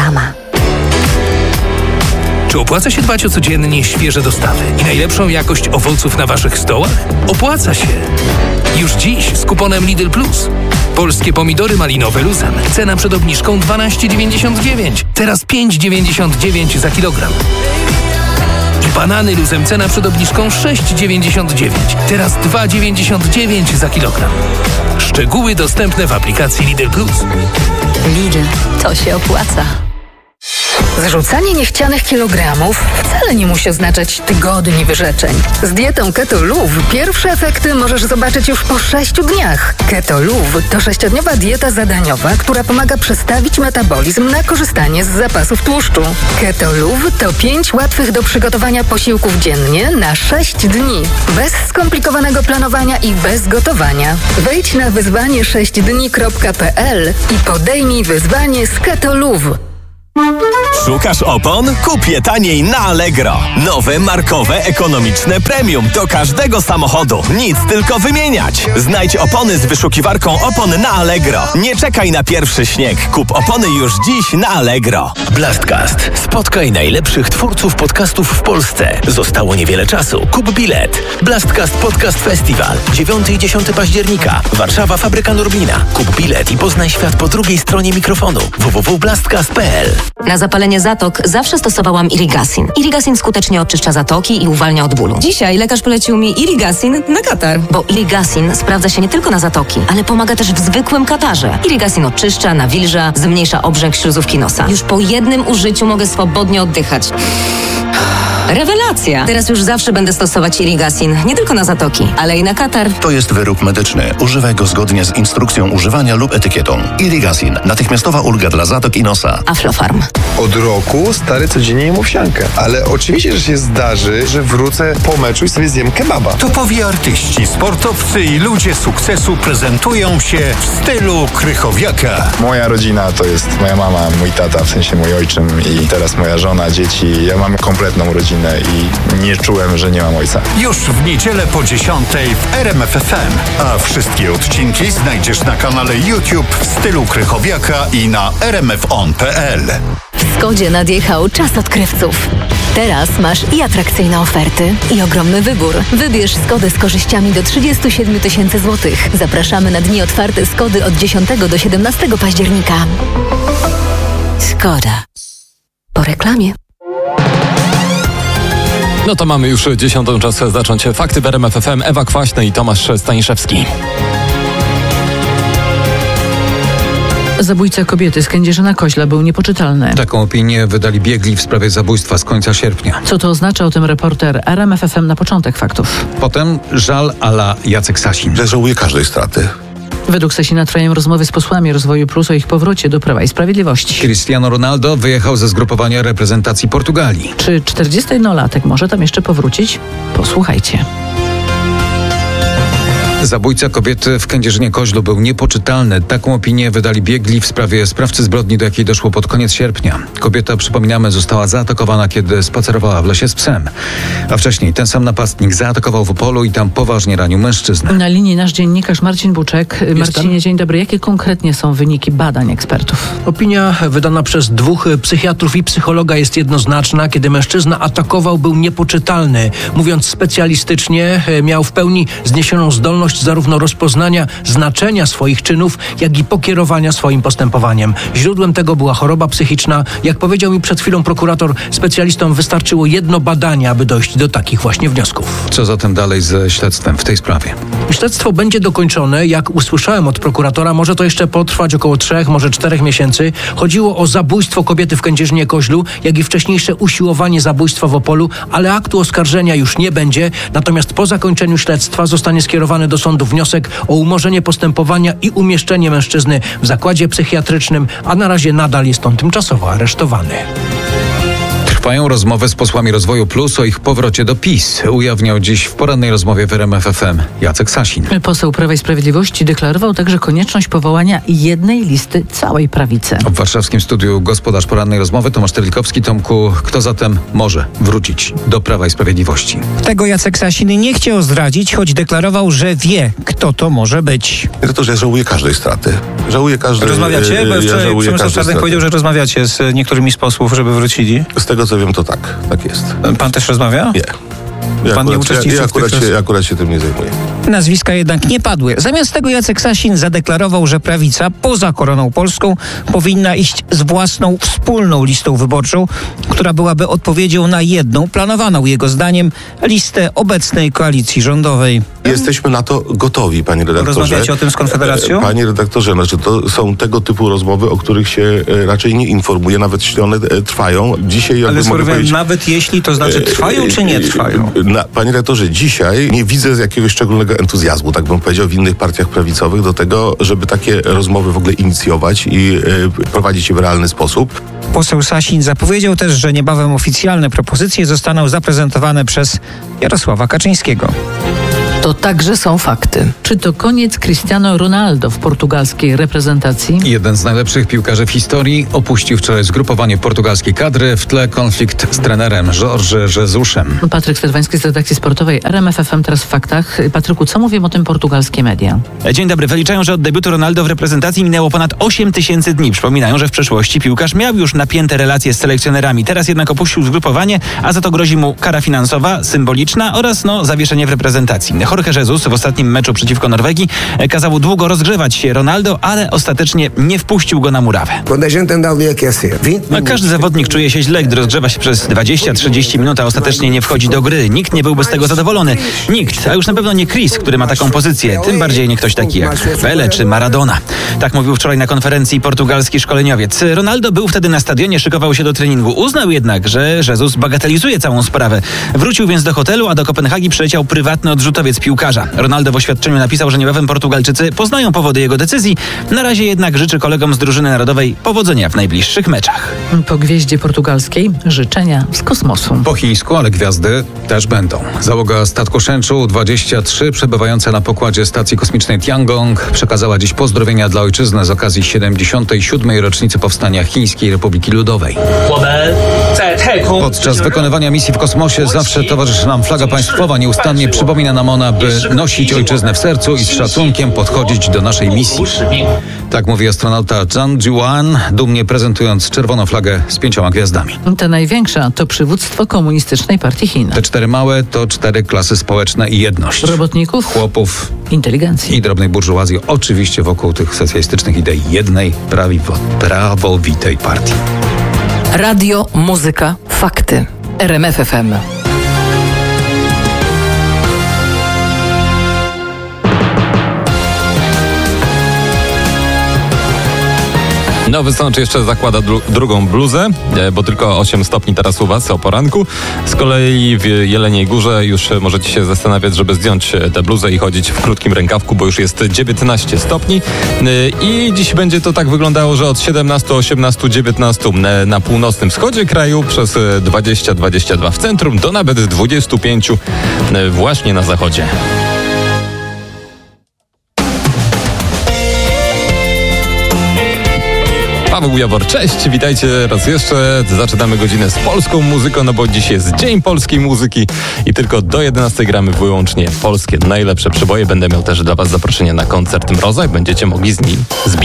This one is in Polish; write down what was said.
sama. Czy opłaca się dbać o codziennie świeże dostawy i najlepszą jakość owoców na waszych stołach? Opłaca się! Już dziś z kuponem Lidl Plus. Polskie pomidory malinowe luzem. Cena przed obniżką 12,99. Teraz 5,99 za kilogram. I banany luzem. Cena przed obniżką 6,99. Teraz 2,99 za kilogram. Szczegóły dostępne w aplikacji Lidl Plus. Lidl, to się opłaca. Zrzucanie niechcianych kilogramów wcale nie musi oznaczać tygodni wyrzeczeń. Z dietą Keto Luv pierwsze efekty możesz zobaczyć już po 6 dniach. Keto Luv to 6-dniowa dieta zadaniowa, która pomaga przestawić metabolizm na korzystanie z zapasów tłuszczu. Keto Luv to 5 łatwych do przygotowania posiłków dziennie na 6 dni. Bez skomplikowanego planowania i bez gotowania. Wejdź na wyzwanie6dni.pl i podejmij wyzwanie z Keto Luv. Szukasz opon? Kup je taniej na Allegro. Nowe, markowe, ekonomiczne premium do każdego samochodu. Nic tylko wymieniać. Znajdź opony z wyszukiwarką opon na Allegro. Nie czekaj na pierwszy śnieg. Kup opony już dziś na Allegro. Blastcast. Spotkaj najlepszych twórców podcastów w Polsce. Zostało niewiele czasu. Kup bilet. Blastcast Podcast Festival. 9 i 10 października. Warszawa, Fabryka Norblina. Kup bilet i poznaj świat po drugiej stronie mikrofonu. www.blastcast.pl. Na zapalenie zatok zawsze stosowałam Irigasin. Irigasin skutecznie oczyszcza zatoki i uwalnia od bólu. Dzisiaj lekarz polecił mi Irigasin na katar. Bo Irigasin sprawdza się nie tylko na zatoki, ale pomaga też w zwykłym katarze. Irigasin oczyszcza, nawilża, zmniejsza obrzęk śluzówki nosa. Już po jednym użyciu mogę swobodnie oddychać. Rewelacja! Teraz już zawsze będę stosować Irigasin. Nie tylko na zatoki, ale i na katar. To jest wyrób medyczny. Używaj go zgodnie z instrukcją używania lub etykietą. Irigasin. Natychmiastowa ulga dla zatok i nosa. Aflofarm. Od roku stary codziennie jem owsiankę. Ale oczywiście, że się zdarzy, że wrócę po meczu i sobie zjem kebaba. Topowi artyści, sportowcy i ludzie sukcesu prezentują się w stylu Krychowiaka. Moja rodzina to jest moja mama, mój tata, w sensie mój ojczym i teraz moja żona, dzieci. Ja mam kompletną rodzinę i nie czułem, że nie mam ojca. Już w niedzielę po 10:00 w RMF FM. A wszystkie odcinki znajdziesz na kanale YouTube w stylu Krychowiaka i na rmfon.pl. W Skodzie nadjechał czas odkrywców. Teraz masz i atrakcyjne oferty, i ogromny wybór. Wybierz Skodę z korzyściami do 37 000 złotych. Zapraszamy na dni otwarte Skody od 10 do 17 października. Skoda. Po reklamie. No to mamy już 10. czas zacząć fakty w RMF FM. Ewa Kwaśny i Tomasz Staniszewski. Zabójca kobiety z Kędzierzyna-Koźla był niepoczytalny. Taką opinię wydali biegli w sprawie zabójstwa z końca sierpnia. Co to oznacza? O tym reporter RMF FM na początek faktów. Potem żal à la Jacek Sasin. Ja żałuję każdej straty. Według Sasina trwają rozmowy z posłami Rozwoju Plus o ich powrocie do Prawa i Sprawiedliwości. Cristiano Ronaldo wyjechał ze zgrupowania reprezentacji Portugalii. Czy 41-latek może tam jeszcze powrócić? Posłuchajcie. Zabójca kobiety w Kędzierzynie-Koźlu był niepoczytalny. Taką opinię wydali biegli w sprawie sprawcy zbrodni, do jakiej doszło pod koniec sierpnia. Kobieta, przypominamy, została zaatakowana, kiedy spacerowała w lesie z psem. A wcześniej ten sam napastnik zaatakował w Opolu i tam poważnie ranił mężczyznę. Na linii nasz dziennikarz Marcin Buczek. Marcinie, dzień dobry. Jakie konkretnie są wyniki badań ekspertów? Opinia wydana przez 2 psychiatrów i psychologa jest jednoznaczna. Kiedy mężczyzna atakował, był niepoczytalny. Mówiąc specjalistycznie, miał w pełni zniesioną zdolność zarówno rozpoznania znaczenia swoich czynów, jak i pokierowania swoim postępowaniem. Źródłem tego była choroba psychiczna. Jak powiedział mi przed chwilą prokurator, specjalistom wystarczyło jedno badanie, aby dojść do takich właśnie wniosków. Co zatem dalej ze śledztwem w tej sprawie? Śledztwo będzie dokończone. Jak usłyszałem od prokuratora, może to jeszcze potrwać około 3, może 4 miesięcy. Chodziło o zabójstwo kobiety w Kędzierzynie-Koźlu, jak i wcześniejsze usiłowanie zabójstwa w Opolu, ale aktu oskarżenia już nie będzie. Natomiast po zakończeniu śledztwa zostanie skierowany do sądu wniosek o umorzenie postępowania i umieszczenie mężczyzny w zakładzie psychiatrycznym, a na razie nadal jest on tymczasowo aresztowany. Trwają rozmowy z posłami Rozwoju Plus o ich powrocie do PiS. Ujawniał dziś w porannej rozmowie w RMF FM Jacek Sasin. Poseł Prawa i Sprawiedliwości deklarował także konieczność powołania jednej listy całej prawicy. W warszawskim studiu gospodarz porannej rozmowy Tomasz Terlikowski. Tomku, kto zatem może wrócić do Prawa i Sprawiedliwości? Tego Jacek Sasin nie chciał zdradzić, choć deklarował, że wie, kto to może być. Ja żałuję każdej straty. Żałuję każdej. Rozmawiacie? Bo wczoraj Przemysław Czarnek powiedział, że rozmawiacie z niektórymi z posłów, żeby wrócili. Z tego co wiem, to tak jest. Pan też rozmawia? Nie. Ja akurat się tym nie zajmuję. Nazwiska jednak nie padły. Zamiast tego Jacek Sasin zadeklarował, że prawica poza Koroną Polską powinna iść z własną wspólną listą wyborczą, która byłaby odpowiedzią na jedną, planowaną jego zdaniem, listę obecnej koalicji rządowej. Jesteśmy na to gotowi, panie redaktorze. Rozmawiacie o tym z Konfederacją? Panie redaktorze, to są tego typu rozmowy, o których się raczej nie informuje, nawet jeśli one trwają. Dzisiaj, ale nawet jeśli, to znaczy trwają czy nie trwają? Panie redaktorze, dzisiaj nie widzę jakiegoś szczególnego entuzjazmu, tak bym powiedział, w innych partiach prawicowych do tego, żeby takie rozmowy w ogóle inicjować i prowadzić je w realny sposób. Poseł Sasin zapowiedział też, że niebawem oficjalne propozycje zostaną zaprezentowane przez Jarosława Kaczyńskiego. To także są fakty. Czy to koniec Cristiano Ronaldo w portugalskiej reprezentacji? Jeden z najlepszych piłkarzy w historii opuścił wczoraj zgrupowanie portugalskiej kadry, w tle konflikt z trenerem Jorge Jesusem. Patryk Swietwański z redakcji sportowej RMF FM, teraz w faktach. Patryku, co mówią o tym portugalskie media? Dzień dobry. Wyliczają, że od debiutu Ronaldo w reprezentacji minęło ponad 8 000 dni. Przypominają, że w przeszłości piłkarz miał już napięte relacje z selekcjonerami. Teraz jednak opuścił zgrupowanie, a za to grozi mu kara finansowa, symboliczna oraz zawieszenie w reprezentacji. Jorge Jesus w ostatnim meczu przeciwko Norwegii kazał długo rozgrzewać się Ronaldo, ale ostatecznie nie wpuścił go na murawę. Każdy zawodnik czuje się źle, gdy rozgrzewa się przez 20-30 minut, a ostatecznie nie wchodzi do gry. Nikt nie byłby z tego zadowolony. Nikt, a już na pewno nie Chris, który ma taką pozycję. Tym bardziej nie ktoś taki jak Pele czy Maradona. Tak mówił wczoraj na konferencji portugalski szkoleniowiec. Ronaldo był wtedy na stadionie, szykował się do treningu. Uznał jednak, że Jesus bagatelizuje całą sprawę. Wrócił więc do hotelu, a do Kopenhagi przyleciał prywatny odrzutowiec piłkarza. Ronaldo w oświadczeniu napisał, że niebawem Portugalczycy poznają powody jego decyzji. Na razie jednak życzy kolegom z drużyny narodowej powodzenia w najbliższych meczach. Po gwieździe portugalskiej życzenia z kosmosu. Po chińsku, ale gwiazdy też będą. Załoga statku Shenzhou 23 przebywająca na pokładzie stacji kosmicznej Tiangong przekazała dziś pozdrowienia dla ojczyzny z okazji 77. rocznicy powstania Chińskiej Republiki Ludowej. Podczas wykonywania misji w kosmosie zawsze towarzyszy nam flaga państwowa. Nieustannie przypomina nam ona, by nosić ojczyznę w sercu i z szacunkiem podchodzić do naszej misji. Tak mówi astronauta Zhang Juan, dumnie prezentując czerwoną flagę z 5 gwiazdami. Ta największa to przywództwo Komunistycznej Partii Chin. Te 4 małe to 4 klasy społeczne i jedność. Robotników, chłopów, inteligencji i drobnej burżuazji. Oczywiście wokół tych socjalistycznych idei jednej, prawowitej partii. Radio, muzyka, fakty. RMF FM. Nowy Sącz jeszcze zakłada drugą bluzę, bo tylko 8 stopni teraz u Was o poranku. Z kolei w Jeleniej Górze już możecie się zastanawiać, żeby zdjąć tę bluzę i chodzić w krótkim rękawku, bo już jest 19 stopni. I dziś będzie to tak wyglądało, że od 17, 18, 19 na północnym wschodzie kraju, przez 20-22 w centrum, do nawet 25 właśnie na zachodzie. Paweł Jawor, cześć, witajcie raz jeszcze. Zaczynamy godzinę z polską muzyką, bo dziś jest Dzień Polskiej Muzyki i tylko do 11 gramy wyłącznie polskie najlepsze przeboje. Będę miał też dla Was zaproszenie na koncert Mroza i będziecie mogli z nim zbić